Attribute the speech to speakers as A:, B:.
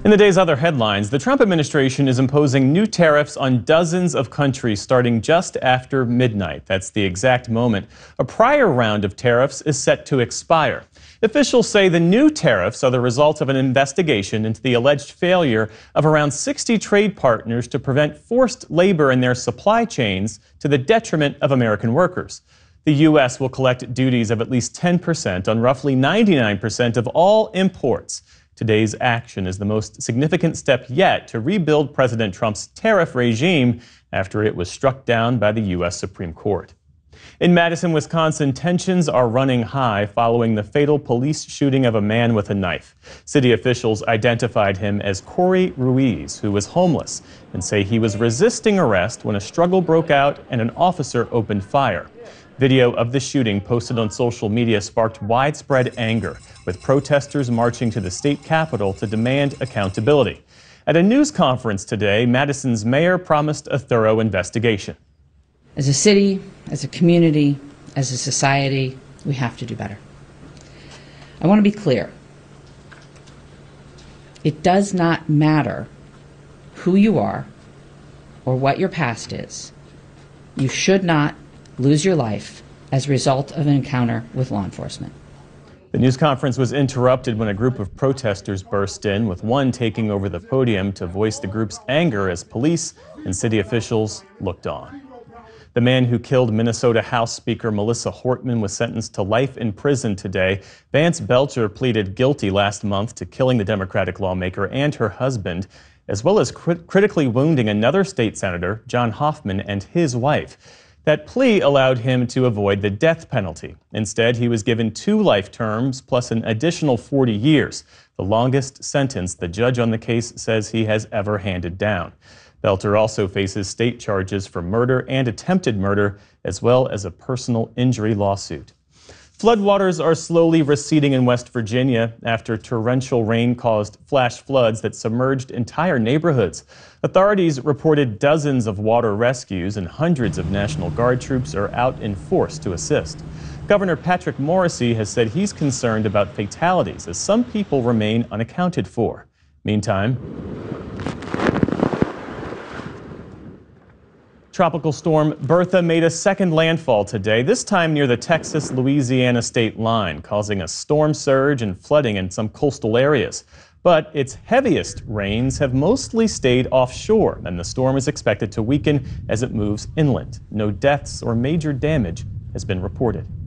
A: In the day's other headlines, the Trump administration is imposing new tariffs on dozens of countries starting just after midnight. That's the exact moment a prior round of tariffs is set to expire. Officials say the new tariffs are the result of an investigation into the alleged failure of around 60 trade partners to prevent forced labor in their supply chains to the detriment of American workers. The U.S. will collect duties of at least 10% on roughly 99% of all imports. Today's action is the most significant step yet to rebuild President Trump's tariff regime after it was struck down by the U.S. Supreme Court. In Madison, Wisconsin, tensions are running high following the fatal police shooting of a man with a knife. City officials identified him as Corey Ruiz, who was homeless, and say he was resisting arrest when a struggle broke out and an officer opened fire. Video of the shooting posted on social media sparked widespread anger, with protesters marching to the state capitol to demand accountability. At a news conference today, Madison's mayor promised a thorough investigation.
B: As a city, as a community, as a society, we have to do better. I want to be clear. It does not matter who you are or what your past is. You should not lose your life as a result of an encounter with law enforcement.
A: The news conference was interrupted when a group of protesters burst in, with one taking over the podium to voice the group's anger as police and city officials looked on. The man who killed Minnesota House Speaker Melissa Hortman was sentenced to life in prison today. Vance Belcher pleaded guilty last month to killing the Democratic lawmaker and her husband, as well as critically wounding another state senator, John Hoffman, and his wife. That plea allowed him to avoid the death penalty. Instead, he was given 2 life terms plus an additional 40 years, the longest sentence the judge on the case says he has ever handed down. Belcher also faces state charges for murder and attempted murder, as well as a personal injury lawsuit. Floodwaters are slowly receding in West Virginia after torrential rain caused flash floods that submerged entire neighborhoods. Authorities reported dozens of water rescues and hundreds of National Guard troops are out in force to assist. Governor Patrick Morrisey has said he's concerned about fatalities as some people remain unaccounted for. Meantime, Tropical storm Bertha made a second landfall today, this time near the Texas-Louisiana state line, causing a storm surge and flooding in some coastal areas. But its heaviest rains have mostly stayed offshore, and the storm is expected to weaken as it moves inland. No deaths or major damage has been reported.